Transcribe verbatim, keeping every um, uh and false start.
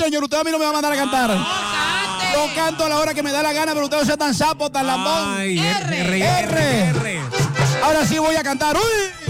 señor, usted a mí no me va a mandar a cantar. No, cante. Yo canto a la hora que me da la gana, pero usted no sea tan sapo, tan lambón. Ay, R. R, R, R. Ahora sí voy a cantar. ¡Uy!